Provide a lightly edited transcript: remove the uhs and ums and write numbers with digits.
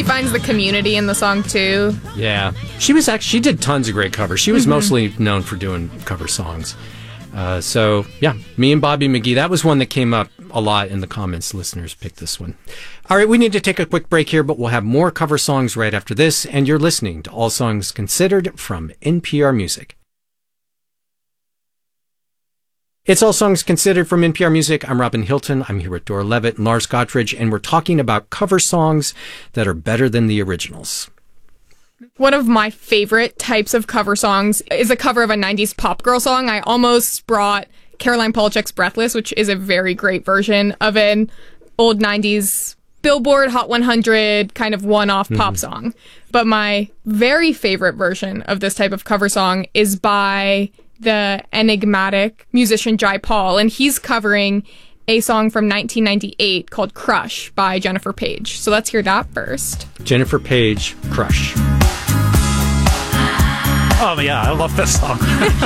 she finds the community in the song too. Yeah. She did tons of great covers. She was mostly known for doing cover songs. So, yeah, Me and Bobby McGee. That was one that came up a lot in the comments. Listeners picked this one. All right, we need to take a quick break here, but we'll have more cover songs right after this. And you're listening to All Songs Considered from NPR Music. It's All Songs Considered from NPR Music. I'm Robin Hilton. I'm here with Dora Levitt and Lars Gottridge, and we're talking about cover songs that are better than the originals. One of my favorite types of cover songs is a cover of a 90s pop girl song. I almost brought Caroline Polachek's Breathless, which is a very great version of an old 90s Billboard Hot 100 kind of one-off pop song. But my very favorite version of this type of cover song is by the enigmatic musician Jai Paul, and he's covering a song from 1998 called Crush by Jennifer Page. So let's hear that first. Jennifer Page, Crush. Oh, yeah, I love this song.